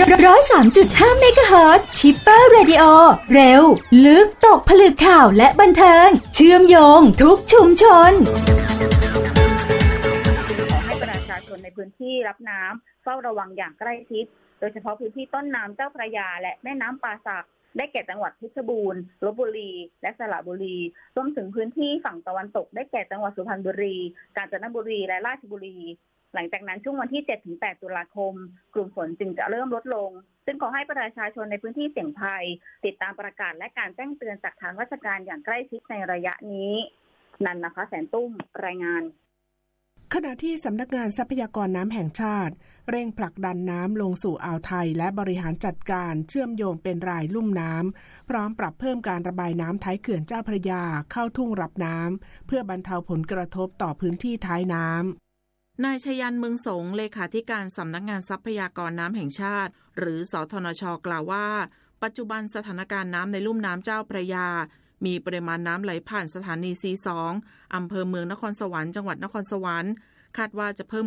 103.5 เมกะเฮิรตซ์ชิปเปอร์เรดิโอเร็วลึกตกผลึกข่าวและบันเทิงเชื่อมโยงทุกชุมชนขอให้ประชาชนในพื้นที่รับน้ำเฝ้าระวังอย่างใกล้ชิดโดยเฉพาะพื้นที่ต้นน้ำเจ้าพระยาและแม่น้ำป่าสักได้แก่จังหวัดเพชรบูรณ์ลพบุรีและสระบุรีรวมถึงพื้นที่ฝั่งตะวันตกได้แก่จังหวัดสุพรรณบุรีกาญจนบุรีและราชบุรีหลังจากนั้นช่วงวันที่ 7-8 ตุลาคมกลุ่มฝนจึงจะเริ่มลดลงซึ่งขอให้ประชาชนในพื้นที่เสี่ยงภัยติดตามประกาศและการแจ้งเตือนจากทางราชการอย่างใกล้ชิดในระยะนี้นันนะคะแสนตุ้มรายงานขณะที่สำนักงานทรัพยากรน้ำแห่งชาติเร่งผลักดันน้ำลงสู่อ่าวไทยและบริหารจัดการเชื่อมโยงเป็นรายลุ่มน้ำพร้อมปรับเพิ่มการระบายน้ำท้ายเขื่อนเจ้าพระยาเข้าทุ่งรับน้ำเพื่อบรรเทาผลกระทบต่อพื้นที่ท้ายน้ำนายชยันต์เมืองสงเลขาธิการสำนักงานทรัพยากรน้ำแห่งชาติหรือสทนช.กล่าวว่าปัจจุบันสถานการณ์น้ำในลุ่มน้ำเจ้าพระยามีปริมาณน้ำไหลผ่านสถานี C2 อำเภอเมืองนครสวรรค์จังหวัดนครสวรรค์คาดว่าจะเพิ่ม